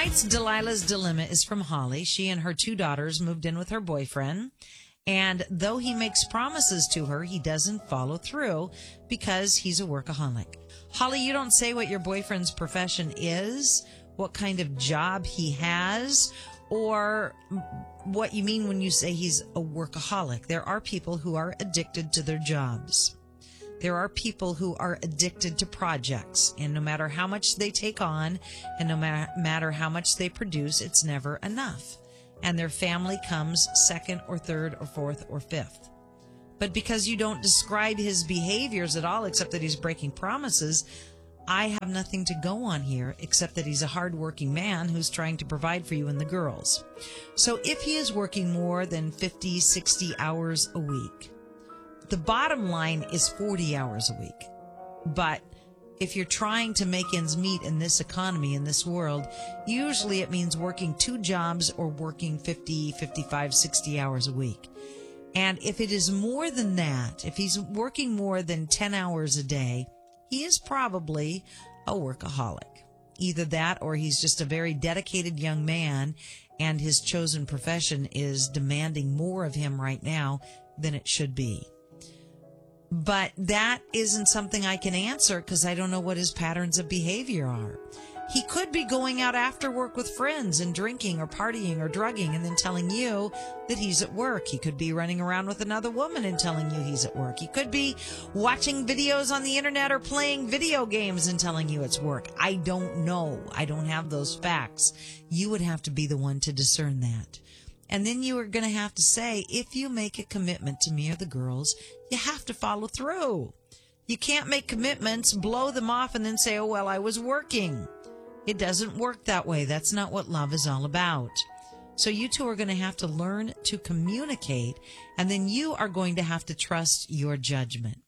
Tonight's Delilah's Dilemma is from Holly. She and her 2 daughters moved in with her boyfriend. And though he makes promises to her, he doesn't follow through because he's a workaholic. Holly, you don't say what your boyfriend's profession is, what kind of job he has, or what you mean when you say he's a workaholic. There are people who are addicted to their jobs. There are people who are addicted to projects, and no matter how much they take on and no matter how much they produce, it's never enough. And their family comes second or third or fourth or fifth. But because you don't describe his behaviors at all, except that he's breaking promises, I have nothing to go on here except that he's a hardworking man who's trying to provide for you and the girls. So if he is working more than 50, 60 hours a week, the bottom line is 40 hours a week. But if you're trying to make ends meet in this economy, in this world, usually it means working 2 jobs or working 50, 55, 60 hours a week. And if it is more than that, if he's working more than 10 hours a day, he is probably a workaholic. Either that or he's just a very dedicated young man and his chosen profession is demanding more of him right now than it should be. But that isn't something I can answer because I don't know what his patterns of behavior are. He could be going out after work with friends and drinking or partying or drugging and then telling you that he's at work. He could be running around with another woman and telling you he's at work. He could be watching videos on the internet or playing video games and telling you it's work. I don't know. I don't have those facts. You would have to be the one to discern that. And then you are going to have to say, if you make a commitment to me or the girls, you have to follow through. You can't make commitments, blow them off, and then say, oh, well, I was working. It doesn't work that way. That's not what love is all about. So you two are going to have to learn to communicate, and then you are going to have to trust your judgment.